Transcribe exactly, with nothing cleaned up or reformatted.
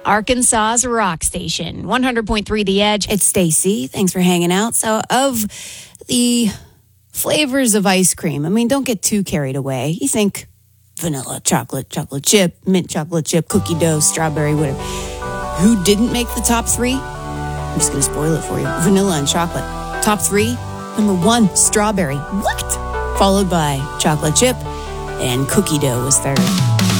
Arkansas's rock station. one hundred point three The Edge. It's Stacy. Thanks for hanging out. So, of the flavors of ice cream, I mean, don't get too carried away. You think vanilla, chocolate, chocolate chip, mint chocolate chip, cookie dough, strawberry, whatever. Who didn't make the top three? I'm just going to spoil it for you. Vanilla and chocolate. Top three. Number one, strawberry. What? Followed by chocolate chip, and cookie dough was third.